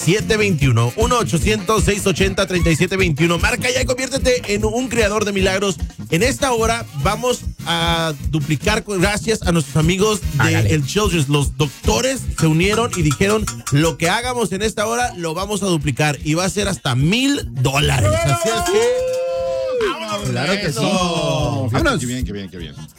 1-800-680-3721. Marca ya y conviértete en un creador de milagros. En esta hora vamos a duplicar gracias a nuestros amigos de el Children's. Los doctores se unieron y dijeron, lo que hagamos en esta hora lo vamos a duplicar y va a ser hasta $1,000. Así es que... Claro que sí. Vámonos. Qué bien.